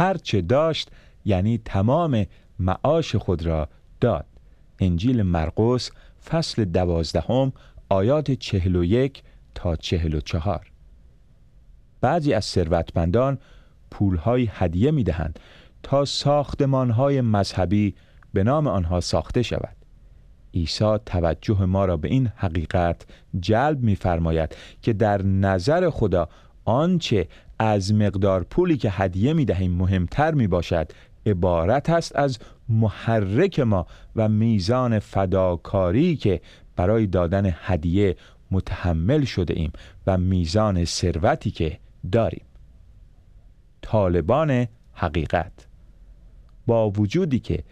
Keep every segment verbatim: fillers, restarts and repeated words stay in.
هر چه داشت، یعنی تمام معاش خود را داد. انجیل مرقس فصل دوازدهم آیات چهل و یک تا چهل و چهار. بعضی از ثروتمندان پولهای هدیه می دهند تا ساختمانهای مذهبی به نام آنها ساخته شود. عیسی توجه ما را به این حقیقت جلب می فرماید که در نظر خدا آنچه از مقدار پولی که هدیه می دهیم مهمتر می باشد عبارت است از محرک ما و میزان فداکاری که برای دادن هدیه متحمل شده ایم و میزان ثروتی که داریم. طالبان حقیقت. با وجودی که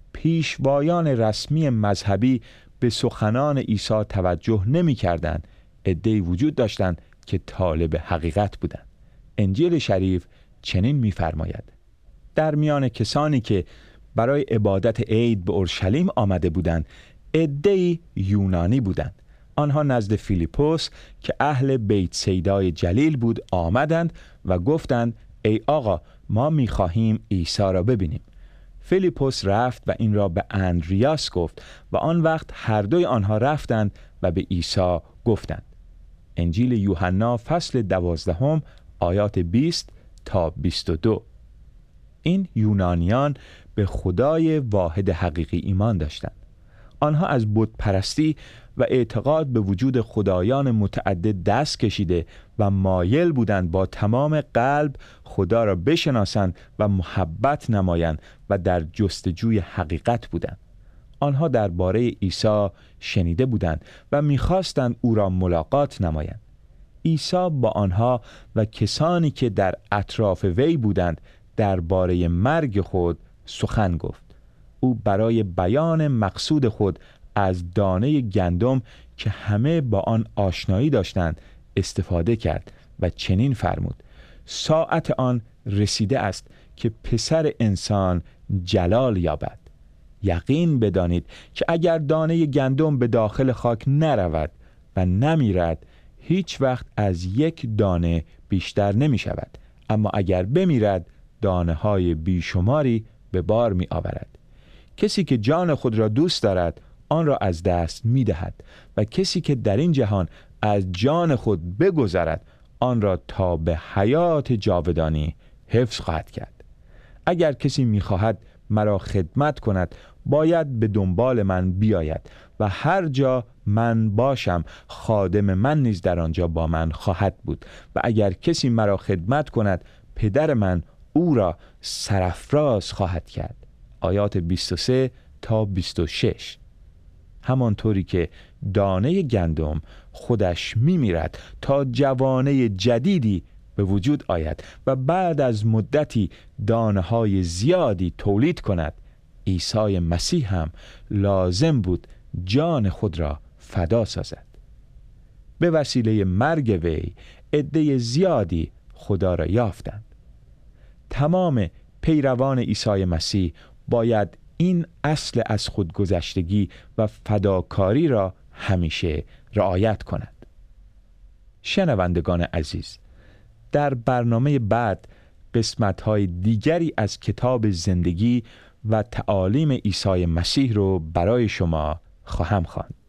پیشوایان رسمی مذهبی به سخنان عیسی توجه نمی کردند، عده‌ای وجود داشتند که طالب حقیقت بودند. انجیل شریف چنین می فرماید: در میان کسانی که برای عبادت عید به اورشلیم آمده بودند، عده‌ای یونانی بودند. آنها نزد فیلیپوس که اهل بیت سیدای جلیل بود آمدند و گفتند: ای آقا، ما می‌خواهیم عیسی را ببینیم. فیلیپوس رفت و این را به اندریاس گفت و آن وقت هر دوی آنها رفتند و به عیسی گفتند. انجیل یوحنا فصل دوازدهم آیات بیست تا بیست و دو. این یونانیان به خدای واحد حقیقی ایمان داشتند. آنها از بت پرستی و اعتقاد به وجود خدایان متعدد دست کشیده و مایل بودند با تمام قلب خدا را بشناسند و محبت نمایند و در جستجوی حقیقت بودند. آنها درباره عیسی شنیده بودند و می‌خواستند او را ملاقات نمایند. عیسی با آنها و کسانی که در اطراف وی بودند درباره مرگ خود سخن گفت. او برای بیان مقصود خود از دانه گندم که همه با آن آشنایی داشتند استفاده کرد و چنین فرمود: ساعت آن رسیده است که پسر انسان جلال یابد. یقین بدانید که اگر دانه گندم به داخل خاک نرود و نمیرد، هیچ وقت از یک دانه بیشتر نمی شود، اما اگر بمیرد دانه های بیشماری به بار می آورد. کسی که جان خود را دوست دارد آن را از دست می دهد و کسی که در این جهان از جان خود بگذرد آن را تا به حیات جاودانی حفظ خواهد کرد. اگر کسی می خواهد مرا خدمت کند باید به دنبال من بیاید و هر جا من باشم خادم من نیز در آنجا با من خواهد بود و اگر کسی مرا خدمت کند پدر من او را سرافراز خواهد کرد. آیات بیست و سه تا بیست و شش. همانطوری که دانه گندم خودش میمیرد تا جوانه جدیدی به وجود آید و بعد از مدتی دانه های زیادی تولید کند، عیسی مسیح هم لازم بود جان خود را فدا سازد. به وسیله مرگ وی عده زیادی خدا را یافتند. تمام پیروان عیسی مسیح باید این اصل از خودگذشتگی و فداکاری را همیشه رعایت کند. شنوندگان عزیز، در برنامه بعد قسمت‌های دیگری از کتاب زندگی و تعالیم عیسی مسیح رو برای شما خواهم خواند.